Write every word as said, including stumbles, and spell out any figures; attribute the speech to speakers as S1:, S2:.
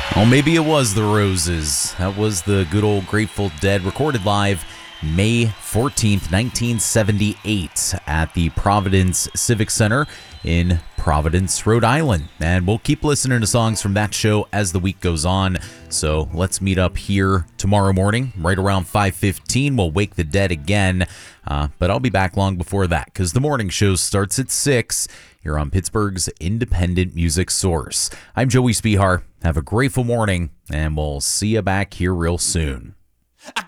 S1: Oh, maybe it was the Roses. That was the good old Grateful Dead, recorded live May fourteenth, nineteen seventy-eight at the Providence Civic Center in Providence, Rhode Island. And we'll keep listening to songs from that show as the week goes on. So let's meet up here tomorrow morning, right around five fifteen. We'll wake the dead again. Uh, but I'll be back long before that because the morning show starts at six here on Pittsburgh's independent music source. I'm Joey Spihar. Have a grateful morning, and we'll see you back here real soon.